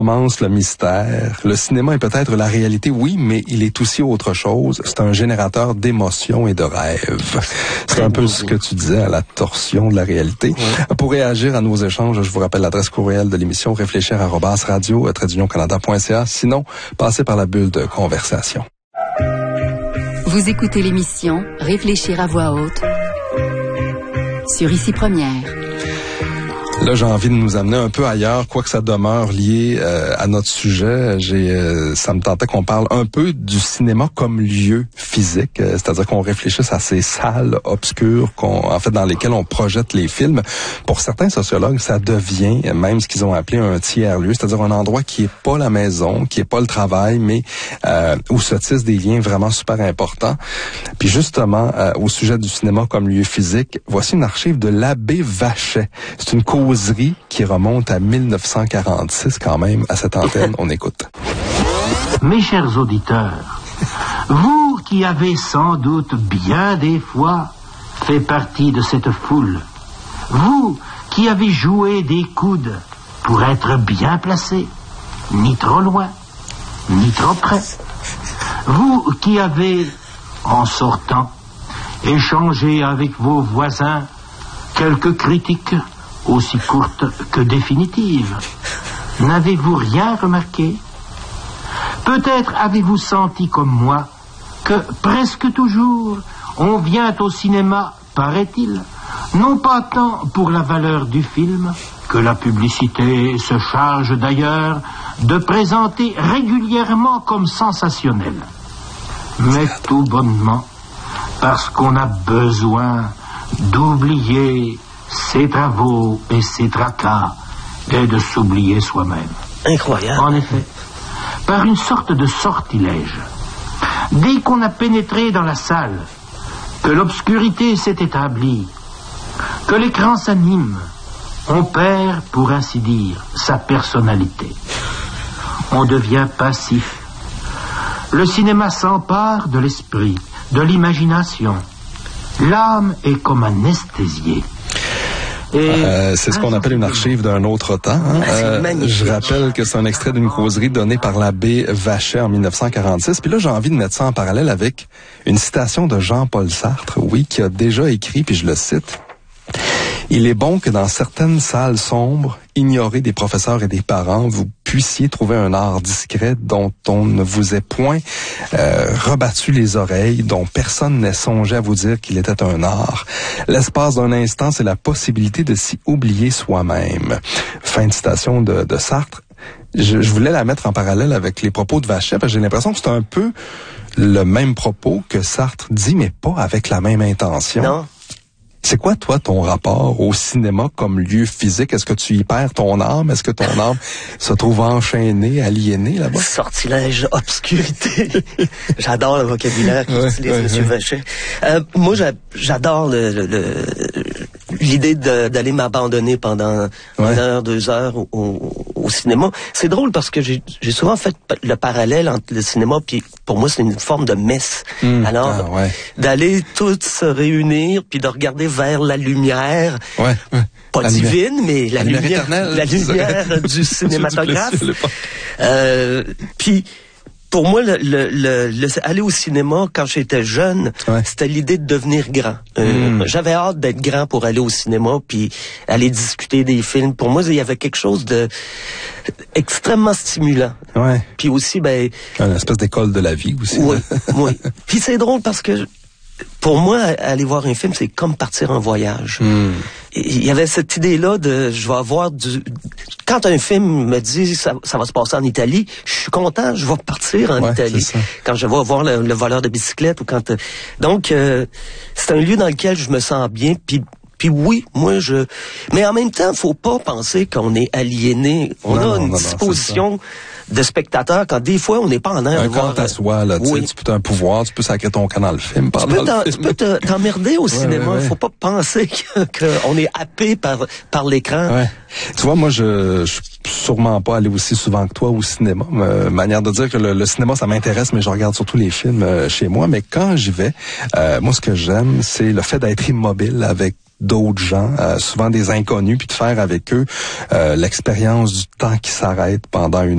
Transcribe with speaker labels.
Speaker 1: Commence le mystère. Le cinéma est peut-être la réalité, oui, mais il est aussi autre chose. C'est un générateur d'émotions et de rêves. C'est un peu ce que tu disais à la torsion de la réalité. Ouais. Pour réagir à nos échanges, je vous rappelle l'adresse courriel de l'émission réfléchir@radio-canada.ca. Sinon, passez par la bulle de conversation.
Speaker 2: Vous écoutez l'émission Réfléchir à voix haute sur Ici Première.
Speaker 1: Là, j'ai envie de nous amener un peu ailleurs, quoique ça demeure lié à notre sujet. Ça me tentait qu'on parle un peu du cinéma comme lieu physique, c'est-à-dire qu'on réfléchisse à ces salles obscures dans lesquelles on projette les films. Pour certains sociologues, ça devient même ce qu'ils ont appelé un tiers-lieu, c'est-à-dire un endroit qui est pas la maison, qui est pas le travail, mais où se tissent des liens vraiment super importants. Puis justement, au sujet du cinéma comme lieu physique, voici une archive de l'abbé Vachey. C'est une causerie qui remonte à 1946 quand même. À cette antenne, on écoute.
Speaker 3: Mes chers auditeurs, vous qui avez sans doute bien des fois fait partie de cette foule, vous qui avez joué des coudes pour être bien placé, ni trop loin, ni trop près, vous qui avez, en sortant, échangé avec vos voisins quelques critiques aussi courte que définitive. N'avez-vous rien remarqué? Peut-être avez-vous senti comme moi que presque toujours on vient au cinéma, paraît-il, non pas tant pour la valeur du film, que la publicité se charge d'ailleurs de présenter régulièrement comme sensationnel, mais tout bonnement parce qu'on a besoin d'oublier ses travaux et ses tracas, et de s'oublier soi-même.
Speaker 4: Incroyable.
Speaker 3: En effet, par une sorte de sortilège, dès qu'on a pénétré dans la salle, que l'obscurité s'est établie, que l'écran s'anime, on perd, pour ainsi dire, sa personnalité. On devient passif. Le cinéma s'empare de l'esprit, de l'imagination. L'âme est comme anesthésiée.
Speaker 1: C'est ce qu'on appelle une archive d'un autre temps. Je rappelle que c'est un extrait d'une causerie donnée par l'abbé Vachey en 1946. Puis là, j'ai envie de mettre ça en parallèle avec une citation de Jean-Paul Sartre, oui, qui a déjà écrit, puis je le cite. Il est bon que dans certaines salles sombres, ignorées des professeurs et des parents, vous puissiez trouver un art discret dont on ne vous ait point rebattu les oreilles, dont personne n'ait songé à vous dire qu'il était un art. L'espace d'un instant, c'est la possibilité de s'y oublier soi-même. Fin de citation de Sartre. Je voulais la mettre en parallèle avec les propos de Vachey, parce que j'ai l'impression que c'est un peu le même propos que Sartre dit, mais pas avec la même intention.
Speaker 4: Non.
Speaker 1: C'est quoi, toi, ton rapport au cinéma comme lieu physique? Est-ce que tu y perds ton âme? Est-ce que ton âme se trouve enchaînée, aliénée là-bas?
Speaker 4: Sortilège, obscurité. J'adore le vocabulaire qu'utilise M. Vachey. Moi, j'adore l'idée d'aller m'abandonner pendant 1 heure, 2 heures au cinéma. C'est drôle parce que j'ai souvent fait le parallèle entre le cinéma puis pour moi, c'est une forme de messe. Alors, d'aller tous se réunir puis de regarder vers la lumière, pas divine, mais la lumière du cinématographe. Puis, pour moi, aller au cinéma, quand j'étais jeune, c'était l'idée de devenir grand. J'avais hâte d'être grand pour aller au cinéma, puis aller discuter des films. Pour moi, il y avait quelque chose de extrêmement stimulant. Puis aussi,
Speaker 1: une espèce d'école de la vie aussi.
Speaker 4: Oui. Puis c'est drôle parce que pour moi, aller voir un film, c'est comme partir en voyage. Il y avait cette idée-là de, je vais avoir quand un film me dit ça va se passer en Italie, je suis content, je vais partir en Italie. Quand je vais voir le voleur de bicyclette ou quand... Donc, c'est un lieu dans lequel je me sens bien, puis oui, moi mais en même temps, faut pas penser qu'on est aliéné. On a une disposition de spectateur quand des fois on n'est pas en air.
Speaker 1: Quand t'assois, là, tu peux un pouvoir, tu peux sacrer ton camp dans le film.
Speaker 4: Tu peux t'emmerder au cinéma. Faut pas penser qu'on est happé par l'écran.
Speaker 1: Tu vois, moi, je suis sûrement pas allé aussi souvent que toi au cinéma. Manière de dire que le cinéma, ça m'intéresse, mais je regarde surtout les films chez moi. Mais quand j'y vais, moi, ce que j'aime, c'est le fait d'être immobile avec d'autres gens, souvent des inconnus, puis de faire avec eux l'expérience du temps qui s'arrête pendant une